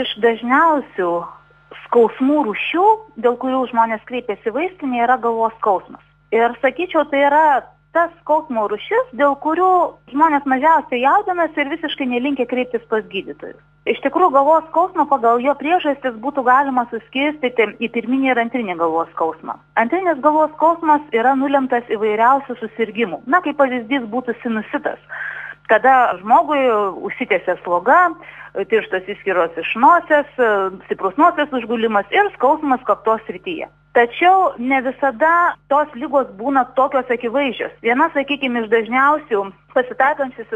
iš dažniausių skausmų rūšių, dėl kurių žmonės kreipiasi vaistinėje, yra galvos skausmas. Ir sakyčiau, tai yra tas skausmo rūšis, dėl kurių žmonės mažiausiai jaudinasi ir visiškai nelinkę kreiptis pas gydytojus. Iš tikrųjų, galvos skausmą pagal jo priežastis būtų galima suskirstyti į pirminį ir antrinį galvos skausmą. Antrinis galvos skausmas yra nulemtas įvairiausių susirgymų. Na, kaip pavyzdys būtų sinusitas, kada žmogui užsitęsia sloga, tirštos įskyros iš nosies, stiprus nosies užgulimas ir skausmas kaktos srityje. Tačiau ne visada tos ligos būna tokios akivaizdžios. Viena, sakykime, iš dažniausių pasitaikančių